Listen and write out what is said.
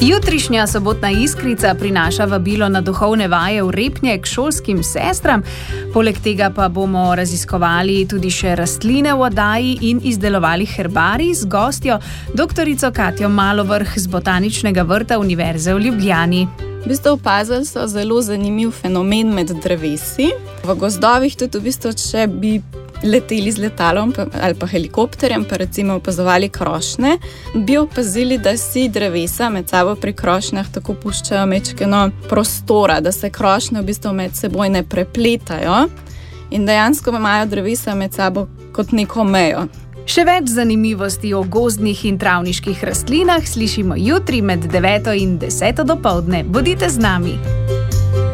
Jutrišnja sobotna Iskrica prinaša vabilo na duhovne vaje v Repnje k šolskim sestram. Poleg tega pa bomo raziskovali tudi še rastline v oddaji in izdelovali herbarij z gostjo, doktorico Katjo Malovrh z Botaničnega vrta Univerze v Ljubljani. V bistvu opazili so zelo zanimiv fenomen med drevesi. V gozdovih tudi če bi leteli z letalom ali pa helikopterjem, pa recimo opazovali krošnje, bi opazili, da si drevesa med sabo pri krošnjah tako puščajo mečkeno prostora, da se krošnje v bistvu med seboj ne prepletajo in dejansko imajo drevesa med sabo kot neko mejo. Še več zanimivosti o gozdnih in travniških rastlinah slišimo jutri med 9 in 10 dopoldne. Bodite z nami!